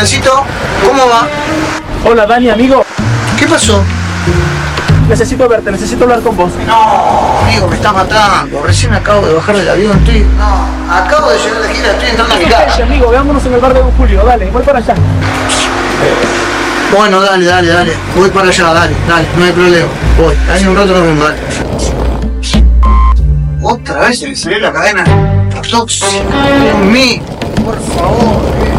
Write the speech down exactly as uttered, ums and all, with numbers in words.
Juancito, ¿cómo va? Hola, Dani, amigo. ¿Qué pasó? Necesito verte, necesito hablar con vos. No, amigo, me está matando. Recién acabo de bajar del avión, estoy... No, acabo de llegar de gira, estoy entrando a mi casa. Amigo, veámonos en el bar de Don Julio, dale, voy para allá. Bueno, dale, dale, dale. Voy para allá, dale, dale, no hay problema. Voy, ahí en un rato nos vemos, dale. Otra vez se me salió la cadena tóxica. Dios mío, por favor.